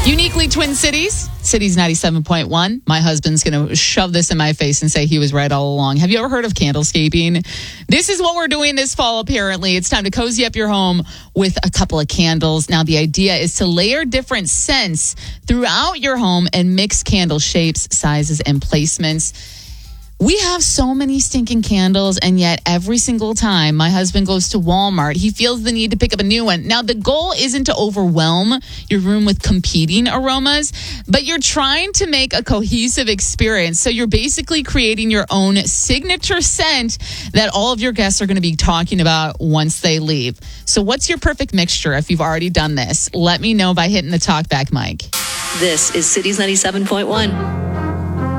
Uniquely Twin Cities, Cities 97.1. My husband's going to shove this in my face and say he was right all along. Have you ever heard of candlescaping? This is what we're doing this fall, apparently. It's time to cozy up your home with a couple of candles. Now, the idea is to layer different scents throughout your home and mix candle shapes, sizes, and placements. We have so many stinking candles, and yet every single time my husband goes to Walmart, he feels the need to pick up a new one. Now, the goal isn't to overwhelm your room with competing aromas, but you're trying to make a cohesive experience. So you're basically creating your own signature scent that all of your guests are going to be talking about once they leave. So what's your perfect mixture if you've already done this? Let me know by hitting the talkback mic. This is Cities 97.1.